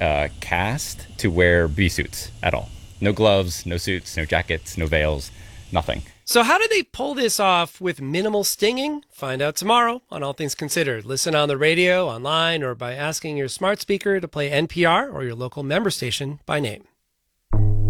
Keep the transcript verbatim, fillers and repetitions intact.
uh, cast to wear bee suits at all. No gloves, no suits, no jackets, no veils, nothing. So how did they pull this off with minimal stinging? Find out tomorrow on All Things Considered. Listen on the radio, online, or by asking your smart speaker to play N P R or your local member station by name.